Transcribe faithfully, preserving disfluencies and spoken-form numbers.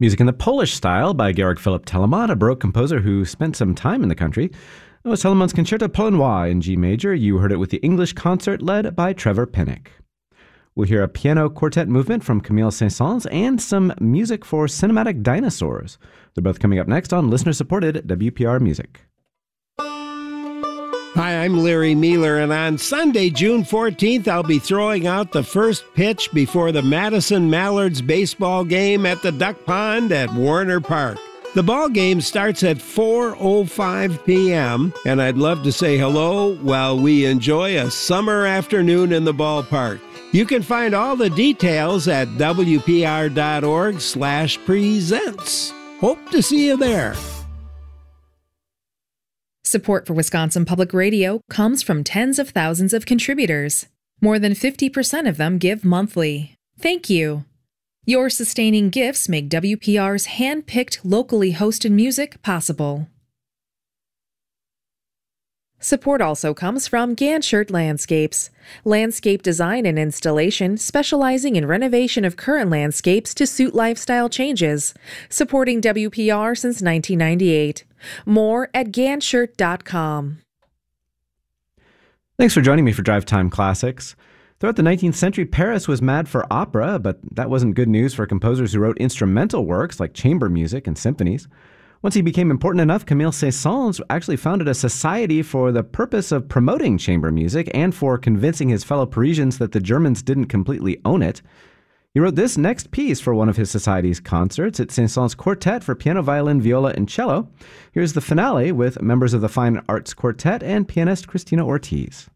Music in the Polish style by Georg Philipp Telemann, a Baroque composer who spent some time in the country. It was Telemann's Concerto Polonois in G major. You heard it with the English concert led by Trevor Pinnock. We'll hear a piano quartet movement from Camille Saint-Saëns and some music for Cinematic Dinosaurs. They're both coming up next on listener-supported W P R Music. Hi, I'm Larry Mealer, and on Sunday, June fourteenth, I'll be throwing out the first pitch before the Madison Mallards baseball game at the Duck Pond at Warner Park. The ball game starts at four oh five p.m., and I'd love to say hello while we enjoy a summer afternoon in the ballpark. You can find all the details at W P R dot org slash presents. Hope to see you there. Support for Wisconsin Public Radio comes from tens of thousands of contributors. More than fifty percent of them give monthly. Thank you. Your sustaining gifts make W P R's hand-picked, locally hosted music possible. Support also comes from Ganshert Landscapes, landscape design and installation specializing in renovation of current landscapes to suit lifestyle changes, supporting W P R since nineteen ninety-eight. More at ganshert dot com. Thanks for joining me for Drive Time Classics. Throughout the nineteenth century, Paris was mad for opera, but that wasn't good news for composers who wrote instrumental works like chamber music and symphonies. Once he became important enough, Camille Saint-Saëns actually founded a society for the purpose of promoting chamber music and for convincing his fellow Parisians that the Germans didn't completely own it. He wrote this next piece for one of his society's concerts. It's Saint-Saëns' Quartet for piano, violin, viola, and cello. Here's the finale with members of the Fine Arts Quartet and pianist Christina Ortiz.